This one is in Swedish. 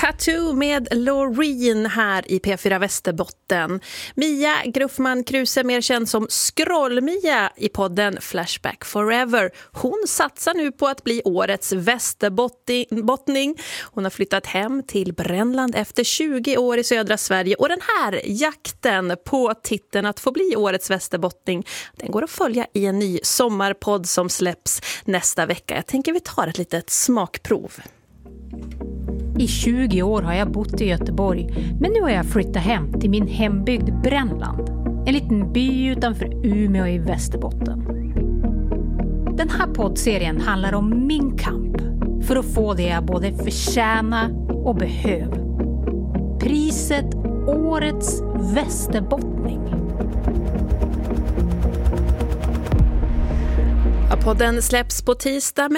Tattoo med Loreen här i P4 Västerbotten. Mia Gruffman Kruse, mer känd som Skroll-Mia i podden Flashback Forever. Hon satsar nu på att bli årets västerbottning. Hon har flyttat hem till Brännland efter 20 år i södra Sverige. Och den här jakten på titeln att få bli årets västerbottning, den går att följa i en ny sommarpodd som släpps nästa vecka. Jag tänker vi tar ett litet smakprov. I 20 år har jag bott i Göteborg, men nu har jag flyttat hem till min hembygd Brännland. En liten by utanför Umeå i Västerbotten. Den här poddserien handlar om min kamp för att få det jag både förtjänar och behöver. Priset Årets Västerbottning. Ja, podden släpps på tisdag.